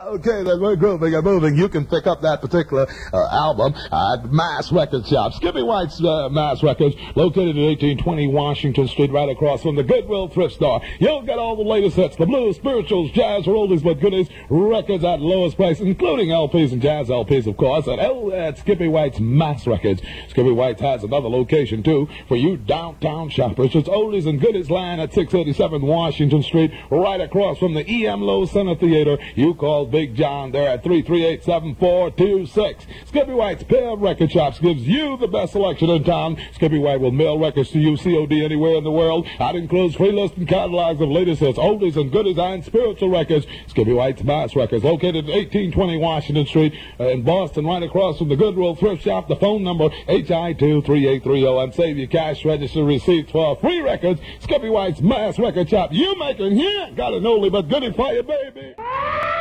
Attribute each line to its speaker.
Speaker 1: Okay, then we're grooving and moving. You can pick up that particular album at Mass Record Shop. Skippy White's Mass Records, located at 1820 Washington Street, right across from the Goodwill Thrift Store. You'll get all the latest hits, the blues, spirituals, jazz, oldies but goodies, records at lowest price, including LPs and jazz LPs, of course, at Skippy White's Mass Records. Skippy White's has another location, too, for you downtown shoppers. It's oldies and goodies land at 687 Washington Street, right across from the E.M. Lowe Center Theater. You call Big John there at 338-7426. Skippy White's Pair of Record Shops gives you the best selection in town. Skippy White will mail records to you COD anywhere in the world. That includes free list and catalogs of latest hits, oldies and goodies, and spiritual records. Skippy White's Mass Records, located at 1820 Washington Street in Boston, right across from the Goodwill Thrift Shop. The phone number, HI23830, and save your cash register receipts for free records. Skippy White's Mass Record Shop. You make it here. Got an oldie but goodie for you, baby.